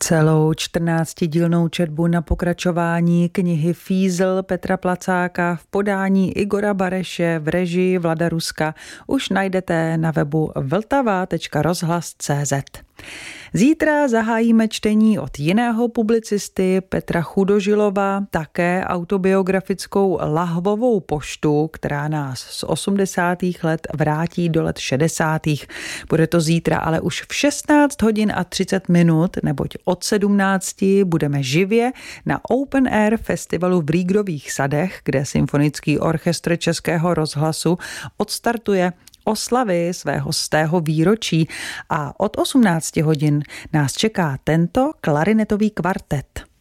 Celou 14dílnou četbu na pokračování knihy Fízl Petra Placáka v podání Igora Bareše v režii Vlada Ruska už najdete na webu vltava.rozhlas.cz. Zítra zahájíme čtení od jiného publicisty Petra Chudožilova, také autobiografickou Lahvovou poštu, která nás z 80. let vrátí do let 60. Bude to zítra, ale už v 16 hodin a 30 minut, neboť od 17 budeme živě na Open Air festivalu v Rígrových sadech, kde Symfonický orchestr Českého rozhlasu odstartuje oslavy svého 100. výročí a od 18 hodin nás čeká tento klarinetový kvartet.